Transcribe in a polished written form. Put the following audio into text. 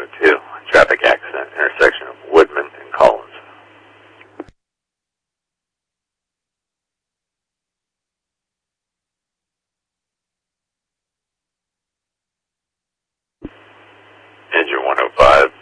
102, traffic accident, intersection of Woodman and Collins. Engine 105,